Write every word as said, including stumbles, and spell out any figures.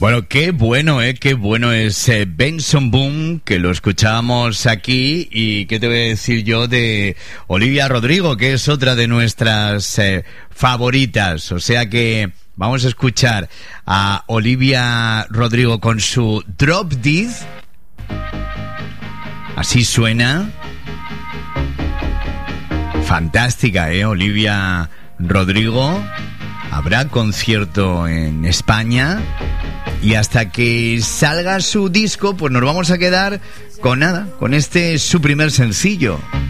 Bueno, qué bueno, ¿eh? Qué bueno es eh, Benson Boone, que lo escuchábamos aquí. Y qué te voy a decir yo de Olivia Rodrigo, que es otra de nuestras eh, favoritas. O sea que vamos a escuchar a Olivia Rodrigo con su Drop Dead. Así suena. Fantástica, ¿eh? Olivia Rodrigo. Habrá concierto en España. Y hasta que salga su disco, pues nos vamos a quedar con nada, con este su primer sencillo.